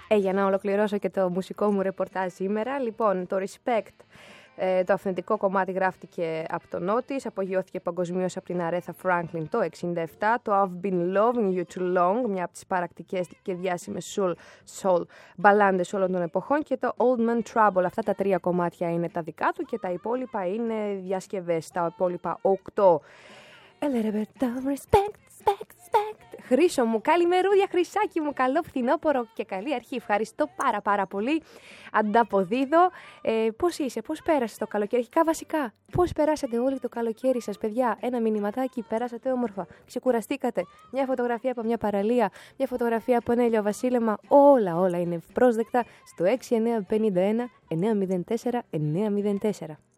Για να ολοκληρώσω και το μουσικό μου ρεπορτάζ σήμερα, λοιπόν, το Respect, το αυθεντικό κομμάτι γράφτηκε από τον Otis, απογειώθηκε παγκοσμίως από την Aretha Franklin το 1967, το I've Been Loving You Too Long, μια από τις παρακτικές και διάσημες soul μπαλάντες όλων των εποχών, και το Old Man Trouble. Αυτά τα 3 κομμάτια είναι τα δικά του και τα υπόλοιπα είναι διασκευές, τα υπόλοιπα 8. Respect. Χρήσο μου, καλημερούδια Χρυσάκι μου, καλό φθινόπωρο και καλή αρχή. Ευχαριστώ πάρα πολύ. Ανταποδίδω. Πώς είσαι, πώς πέρασε το καλοκαίρι, αρχικά βασικά. Πώς περάσατε όλοι το καλοκαίρι σας, παιδιά? Ένα μηνυματάκι, περάσατε όμορφα, ξεκουραστήκατε? Μια φωτογραφία από μια παραλία, μια φωτογραφία από ένα ηλιοβασίλεμα. Όλα είναι ευπρόσδεκτα στο 6951 904 904.